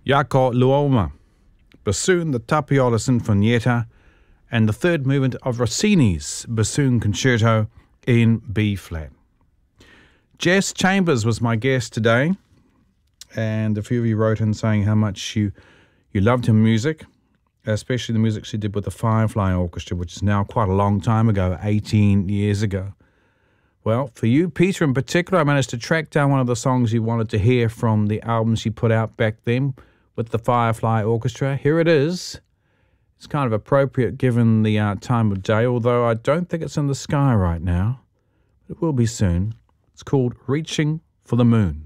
Jaakko Luoma, bassoon the Tapiola Sinfonietta, and the third movement of Rossini's Bassoon Concerto in B-flat. Jess Chambers was my guest today, and a few of you wrote in saying how much you loved her music, especially the music she did with the Firefly Orchestra, which is now quite a long time ago, 18 years ago. Well, for you, Peter, in particular, I managed to track down one of the songs you wanted to hear from the album she put out back then with the Firefly Orchestra. Here it is. It's kind of appropriate given the time of day, although I don't think it's in the sky right now. But it will be soon. It's called Reaching for the Moon.